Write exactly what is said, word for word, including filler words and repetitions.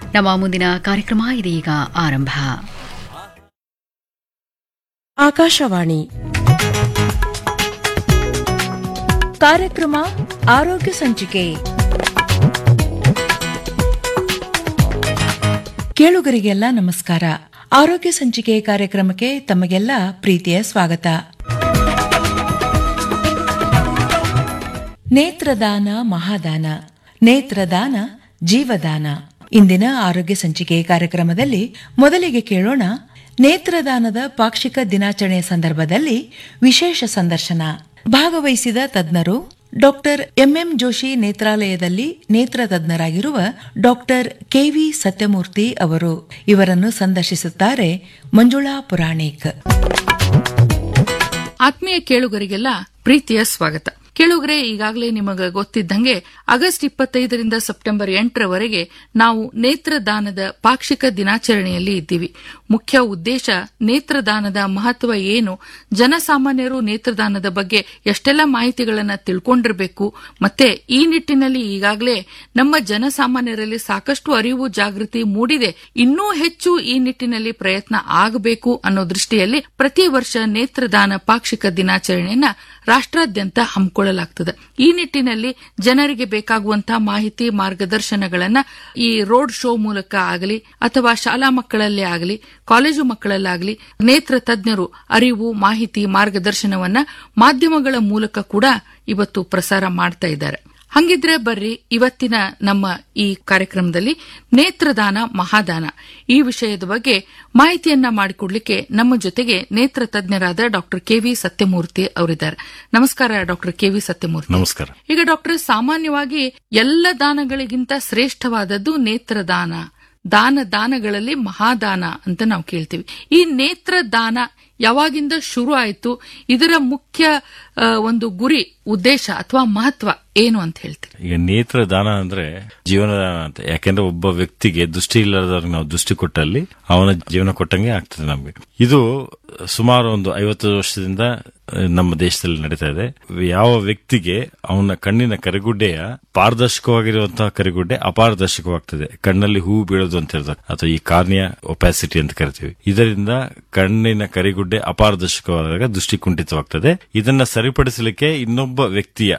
ನಮ್ಮ ಮುಂದಿನ ಕಾರ್ಯಕ್ರಮ ಇದೀಗ ಆರಂಭ. ಆಕಾಶವಾಣಿ ಕಾರ್ಯಕ್ರಮ ಆರೋಗ್ಯ ಸಂಚಿಕೆ. ಕೇಳುಗರಿಗೆಲ್ಲ ನಮಸ್ಕಾರ. ಆರೋಗ್ಯ ಸಂಚಿಕೆ ಕಾರ್ಯಕ್ರಮಕ್ಕೆ ತಮಗೆಲ್ಲ ಪ್ರೀತಿಯ ಸ್ವಾಗತ. ನೇತ್ರದಾನ ಮಹಾದಾನ, ನೇತ್ರದಾನ ಜೀವದಾನ. ಇಂದಿನ ಆರೋಗ್ಯ ಸಂಚಿಕೆ ಕಾರ್ಯಕ್ರಮದಲ್ಲಿ ಮೊದಲಿಗೆ ಕೇಳೋಣ ನೇತ್ರದಾನದ ಪಾಕ್ಷಿಕ ದಿನಾಚರಣೆ ಸಂದರ್ಭದಲ್ಲಿ ವಿಶೇಷ ಸಂದರ್ಶನ. ಭಾಗವಹಿಸಿದ ತಜ್ಞರು ಡಾಕ್ಟರ್ ಎಂಎಂ ಜೋಶಿ ನೇತ್ರಾಲಯದಲ್ಲಿ ನೇತ್ರ ತಜ್ಞರಾಗಿರುವ ಡಾಕ್ಟರ್ ಕೆವಿ ಸತ್ಯಮೂರ್ತಿ ಅವರು. ಇವರನ್ನು ಸಂದರ್ಶಿಸುತ್ತಾರೆ ಮಂಜುಳಾ ಪುರಾಣಿಕ್. ಆತ್ಮೀಯ ಕೇಳುಗರಿಗೆಲ್ಲ ಪ್ರೀತಿಯ ಸ್ವಾಗತ. ಕೇಳುಗರೆ, ಈಗಾಗಲೇ ನಿಮಗೆ ಗೊತ್ತಿದ್ದಂಗೆ ಆಗಸ್ಟ್ ಇಪ್ಪತ್ತೈದರಿಂದ ಸೆಪ್ಟೆಂಬರ್ ಎಂಟರವರೆಗೆ ನಾವು ನೇತ್ರದಾನದ ಪಾಕ್ಷಿಕ ದಿನಾಚರಣೆಯಲ್ಲಿ ಇದ್ದೀವಿ. ಮುಖ್ಯ ಉದ್ದೇಶ ನೇತ್ರದಾನದ ಮಹತ್ವ ಏನು, ಜನಸಾಮಾನ್ಯರು ನೇತ್ರದಾನದ ಬಗ್ಗೆ ಎಷ್ಟೆಲ್ಲ ಮಾಹಿತಿಗಳನ್ನು ತಿಳ್ಕೊಂಡಿರಬೇಕು, ಮತ್ತೆ ಈ ನಿಟ್ಟಿನಲ್ಲಿ ಈಗಾಗಲೇ ನಮ್ಮ ಜನಸಾಮಾನ್ಯರಲ್ಲಿ ಸಾಕಷ್ಟು ಅರಿವು ಜಾಗೃತಿ ಮೂಡಿದೆ, ಇನ್ನೂ ಹೆಚ್ಚು ಈ ನಿಟ್ಟಿನಲ್ಲಿ ಪ್ರಯತ್ನ ಆಗಬೇಕು ಅನ್ನೋ ದೃಷ್ಟಿಯಲ್ಲಿ ಪ್ರತಿ ವರ್ಷ ನೇತ್ರದಾನ ಪಾಕ್ಷಿಕ ದಿನಾಚರಣೆಯನ್ನ ರಾಷ್ಟ್ರಾದ್ಯಂತ ಹಮ್ಮಿಕೊಳ್ಳಲಾಗುತ್ತದೆ. ಈ ನಿಟ್ಟಿನಲ್ಲಿ ಜನರಿಗೆ ಬೇಕಾಗುವಂತಹ ಮಾಹಿತಿ ಮಾರ್ಗದರ್ಶನಗಳನ್ನ ಈ ರೋಡ್ ಶೋ ಮೂಲಕ ಆಗಲಿ ಅಥವಾ ಶಾಲಾ ಮಕ್ಕಳಲ್ಲೇ ಆಗಲಿ ಕಾಲೇಜು ಮಕ್ಕಳಲ್ಲಾಗಲಿ ನೇತ್ರ ತಜ್ಞರು ಅರಿವು ಮಾಹಿತಿ ಮಾರ್ಗದರ್ಶನವನ್ನ ಮಾಧ್ಯಮಗಳ ಮೂಲಕ ಕೂಡ ಇವತ್ತು ಪ್ರಸಾರ ಮಾಡ್ತಾ ಇದ್ದಾರೆ. ಹಂಗಿದ್ರೆ ಬರ್ರಿ ಇವತ್ತಿನ ನಮ್ಮ ಈ ಕಾರ್ಯಕ್ರಮದಲ್ಲಿ ನೇತ್ರದಾನ ಮಹಾದಾನ ಈ ವಿಷಯದ ಬಗ್ಗೆ ಮಾಹಿತಿಯನ್ನ ಮಾಡಿಕೊಡ್ಲಿಕ್ಕೆ ನಮ್ಮ ಜೊತೆಗೆ ನೇತ್ರ ತಜ್ಞರಾದ ಡಾಕ್ಟರ್ ಕೆವಿ ಸತ್ಯಮೂರ್ತಿ ಅವರಿದ್ದಾರೆ. ನಮಸ್ಕಾರ ಡಾಕ್ಟರ್ ಕೆವಿ ಸತ್ಯಮೂರ್ತಿ. ನಮಸ್ಕಾರ. ಈಗ ಡಾಕ್ಟರ್, ಸಾಮಾನ್ಯವಾಗಿ ಎಲ್ಲ ದಾನಗಳಿಗಿಂತ ಶ್ರೇಷ್ಠವಾದದ್ದು ನೇತ್ರದಾನ. ದಾನ ದಾನಗಳಲ್ಲಿ ಮಹಾದಾನ ಅಂತ ನಾವು ಕೇಳ್ತೀವಿ. ಈ ನೇತ್ರದಾನ ಯಾವಾಗಿಂದ ಶುರು ಆಯಿತು? ಇದರ ಮುಖ್ಯ ಒಂದು ಗುರಿ ಉದ್ದೇಶ ಅಥವಾ ಮಹತ್ವ ಏನು ಅಂತ ಹೇಳ್ತೀವಿ? ಈಗ ನೇತ್ರದಾನ ಅಂದ್ರೆ ಜೀವನದಾನ ಅಂತ. ಯಾಕೆಂದ್ರೆ ಒಬ್ಬ ವ್ಯಕ್ತಿಗೆ ದೃಷ್ಟಿ ಇಲ್ಲದವ್ರಿಗೆ ನಾವು ದೃಷ್ಟಿ ಕೊಟ್ಟಲ್ಲಿ ಅವನ ಜೀವನ ಕೊಟ್ಟಂಗೆ ಆಗ್ತದೆ ನಮ್ಗೆ. ಇದು ಸುಮಾರು ಒಂದು ಐವತ್ತು ವರ್ಷದಿಂದ ನಮ್ಮ ದೇಶದಲ್ಲಿ ನಡೀತಾ ಇದೆ. ಯಾವ ವ್ಯಕ್ತಿಗೆ ಅವನ ಕಣ್ಣಿನ ಕರಿಗುಡ್ಡೆಯ ಪಾರದರ್ಶಕವಾಗಿರುವಂತಹ ಕರಿಗುಡ್ಡೆ ಅಪಾರದರ್ಶಕವಾಗ್ತದೆ, ಕಣ್ಣಲ್ಲಿ ಹೂವು ಬೀಳೋದು ಅಂತ ಹೇಳ್ತಾರೆ, ಅಥವಾ ಈ ಕಾರ್ನಿಯಾ ಒಪಾಸಿಟಿ ಅಂತ ಕರಿತೀವಿ. ಇದರಿಂದ ಕಣ್ಣಿನ ಕರಿಗುಡ್ಡೆ ಅಪಾರದರ್ಶಕವಾದಾಗ ದೃಷ್ಟಿ ಕುಂಠಿತವಾಗ್ತದೆ. ಇದನ್ನ ಸರಿಪಡಿಸಲಿಕ್ಕೆ ಇನ್ನೊಬ್ಬ ವ್ಯಕ್ತಿಯ